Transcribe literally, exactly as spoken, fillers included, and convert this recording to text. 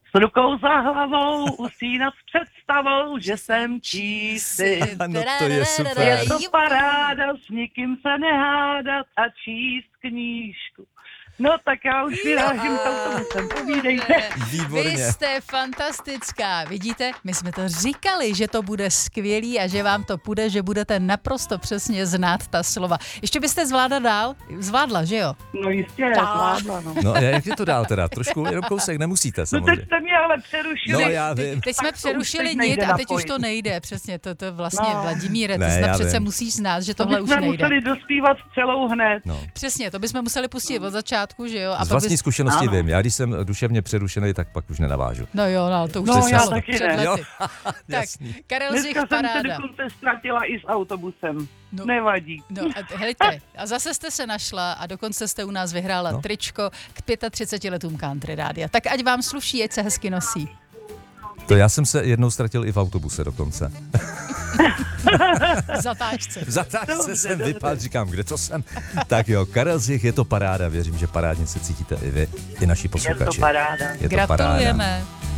S rukou za hlavou, usínat s představou, že jsem čísi. No to je super. Je to paráda, s nikým se nehádat a číst knížku. No tak já už vyrážím s autobusem, povídejte. Výborně. Vy jste fantastická. Vidíte, my jsme to říkali, že to bude skvělý a že vám to půjde, že budete naprosto přesně znát ta slova. Ještě byste zvládla dál? Zvládla, že jo? No jistě, zvládla, no. No a jak je to dál teda? Trošku, jenom kousek, nemusíte No samozřejmě. teď jste mě ale přerušili. No já vím. Teď jsme Tak to už přerušili teď nit nejde a teď už napojit. to nejde. Přesně, to, to vlastně No. Vladimíre, to Ne, snad já přece vím. musíš znát, že To tohle už bychom nejde. museli dospívat celou hned. No. Přesně, to bychom museli pustit od začátku, že jo? A Z pak vlastní bys... zkušenosti Ano. vím. Já když jsem duševně přerušený, tak pak už nenavážu. No jo, no, to už No, se já stalo taky před ne. lety. Jo, Tak, jasný. Karel Zich, Dneska jsem se paráda. dokonce ztratila i s autobusem. No. Nevadí. No a helejte, a zase jste se našla a dokonce jste u nás vyhrála No. tričko k třiceti pěti letům Country Rádia. Tak ať vám sluší, ať se hezky nosí. To já jsem se jednou ztratil i v autobuse dokonce. V zatáčce. V zatáčce Dobře, jsem dobře. vypadl, říkám, kde to jsem. Tak jo, Karel Zich, je to paráda, věřím, že parádně se cítíte i vy, i naši Je to posluchači. paráda. Je to paráda. Gratulujeme.